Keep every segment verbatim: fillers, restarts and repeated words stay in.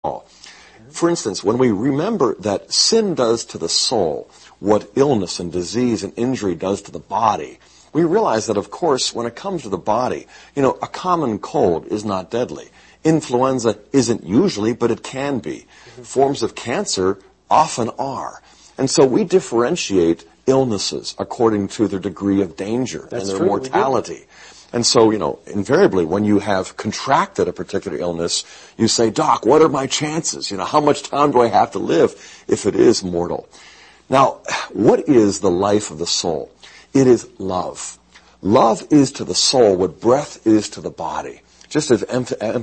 For instance, when we remember that sin does to the soul what illness and disease and injury does to the body, we realize that, of course, when it comes to the body, you know, a common cold is not deadly. Influenza isn't usually, but it can be. Mm-hmm. Forms of cancer often are. And so we differentiate illnesses according to their degree of danger That's and their true, mortality. And so, you know, invariably, when you have contracted a particular illness, you say, Doc, what are my chances? You know, how much time do I have to live if it is mortal? Now, what is the life of the soul? It is love. Love is to the soul what breath is to the body. Just as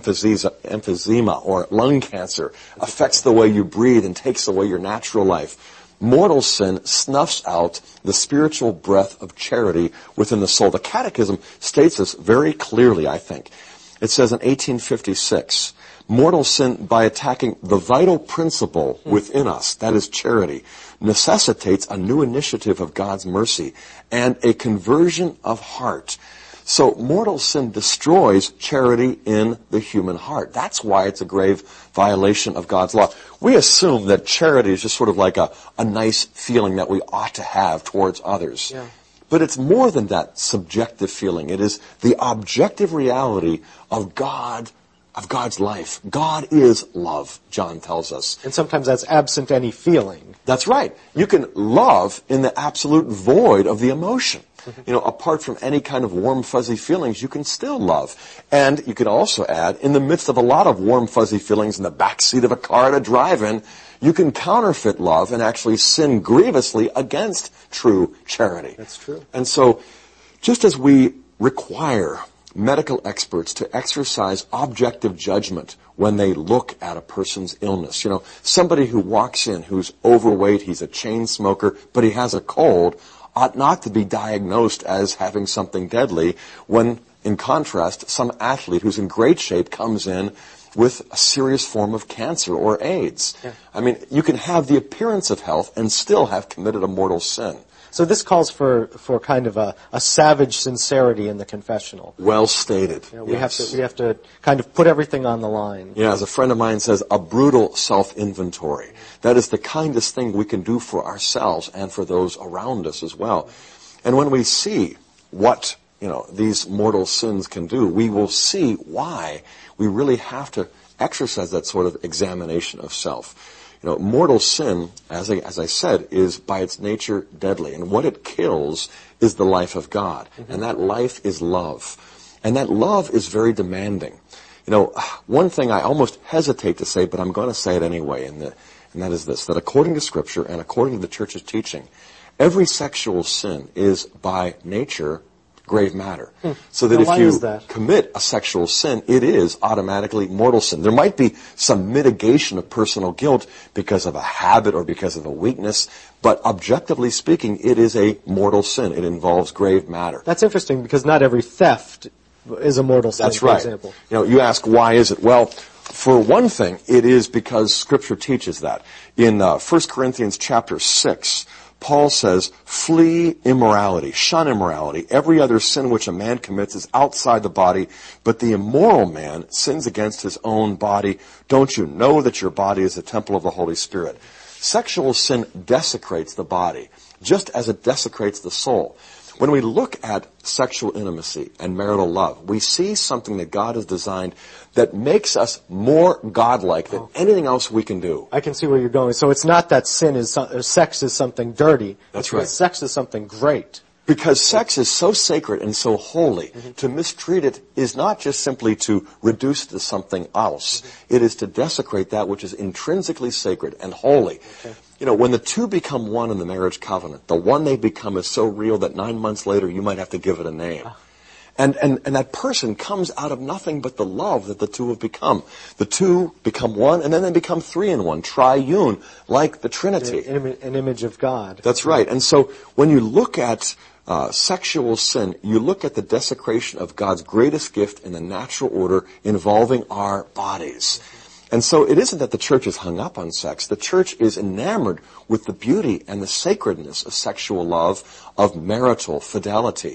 emphysema or lung cancer affects the way you breathe and takes away your natural life, mortal sin snuffs out the spiritual breath of charity within the soul. The Catechism states this very clearly, I think. It says in eighteen fifty-six, mortal sin, by attacking the vital principle within us, that is charity, necessitates a new initiative of God's mercy and a conversion of heart. So mortal sin destroys charity in the human heart. That's why it's a grave violation of God's law. We assume that charity is just sort of like a, a nice feeling that we ought to have towards others. Yeah. But it's more than that subjective feeling. It is the objective reality of God, of God's life. God is love, John tells us. And sometimes that's absent any feeling. That's right. You can love in the absolute void of the emotion. You know, apart from any kind of warm, fuzzy feelings, you can still love. And you can also add, in the midst of a lot of warm, fuzzy feelings in the backseat of a car at a drive-in, you can counterfeit love and actually sin grievously against true charity. That's true. And so, just as we require medical experts to exercise objective judgment when they look at a person's illness, you know, somebody who walks in who's overweight, he's a chain smoker, but he has a cold, ought not to be diagnosed as having something deadly when, in contrast, some athlete who's in great shape comes in with a serious form of cancer or AIDS. Yeah. I mean, you can have the appearance of health and still have committed a mortal sin. So this calls for, for kind of a, a savage sincerity in the confessional. Well stated. You know, we yes. have to we have to kind of put everything on the line. Yeah, as a friend of mine says, a brutal self-inventory. That is the kindest thing we can do for ourselves and for those around us as well. And when we see what, you know, these mortal sins can do, we will see why we really have to exercise that sort of examination of self. You know, mortal sin, as I, as I said, is by its nature deadly. And what it kills is the life of God. Mm-hmm. And that life is love. And that love is very demanding. You know, one thing I almost hesitate to say, but I'm going to say it anyway, and, the, and that is this, that according to Scripture and according to the Church's teaching, every sexual sin is by nature grave matter. Hmm. So that now, if why you is that? commit a sexual sin, it is automatically mortal sin. There might be some mitigation of personal guilt because of a habit or because of a weakness, but objectively speaking, it is a mortal sin. It involves grave matter. That's interesting because not every theft is a mortal sin, That's for right. example. You know, you ask, why is it? Well, for one thing, it is because Scripture teaches that. In uh, First Corinthians chapter six, Paul says, flee immorality, shun immorality. Every other sin which a man commits is outside the body, but the immoral man sins against his own body. Don't you know that your body is the temple of the Holy Spirit? Sexual sin desecrates the body, just as it desecrates the soul. When we look at sexual intimacy and marital love, we see something that God has designed that makes us more godlike than anything else we can do. I can see where you're going. So it's not that sin is, or sex is something dirty. That's it's right. Sex is something great. Because sex is so sacred and so holy, mm-hmm. to mistreat it is not just simply to reduce it to something else. Mm-hmm. It is to desecrate that which is intrinsically sacred and holy. Okay. You know, when the two become one in the marriage covenant, the one they become is so real that nine months later you might have to give it a name. Ah. And, and, and that person comes out of nothing but the love that the two have become. The two become one, and then they become three in one, triune, like the Trinity. An, an image of God. That's right. And so when you look at uh, sexual sin, you look at the desecration of God's greatest gift in the natural order involving our bodies. And so it isn't that the church is hung up on sex. The church is enamored with the beauty and the sacredness of sexual love, of marital fidelity.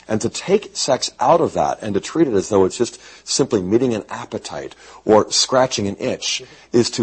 And to take sex out of that and to treat it as though it's just simply meeting an appetite or scratching an itch is to